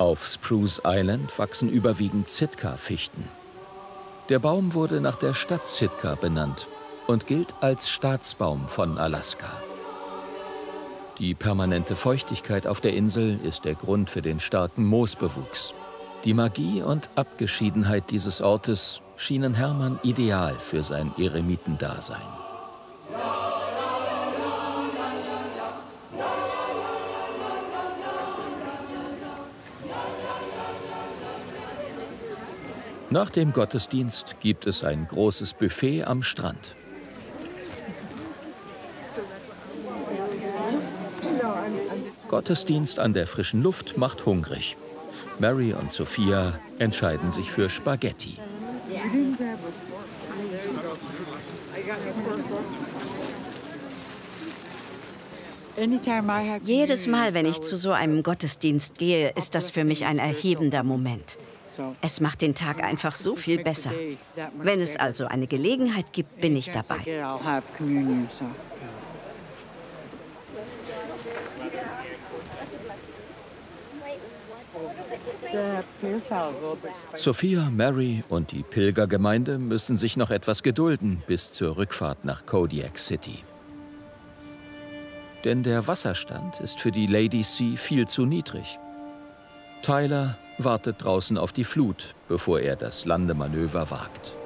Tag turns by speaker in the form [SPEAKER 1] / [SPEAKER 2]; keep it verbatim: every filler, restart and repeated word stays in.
[SPEAKER 1] Auf Spruce Island wachsen überwiegend Sitka-Fichten. Der Baum wurde nach der Stadt Sitka benannt und gilt als Staatsbaum von Alaska. Die permanente Feuchtigkeit auf der Insel ist der Grund für den starken Moosbewuchs. Die Magie und Abgeschiedenheit dieses Ortes schienen Hermann ideal für sein Eremitendasein. Nach dem Gottesdienst gibt es ein großes Buffet am Strand. Gottesdienst an der frischen Luft macht hungrig. Mary und Sophia entscheiden sich für Spaghetti.
[SPEAKER 2] Jedes Mal, wenn ich zu so einem Gottesdienst gehe, ist das für mich ein erhebender Moment. Es macht den Tag einfach so viel besser. Wenn es also eine Gelegenheit gibt, bin ich dabei.
[SPEAKER 1] Sophia, Mary und die Pilgergemeinde müssen sich noch etwas gedulden bis zur Rückfahrt nach Kodiak City. Denn der Wasserstand ist für die Lady Sea viel zu niedrig. Tyler wartet draußen auf die Flut, bevor er das Landemanöver wagt.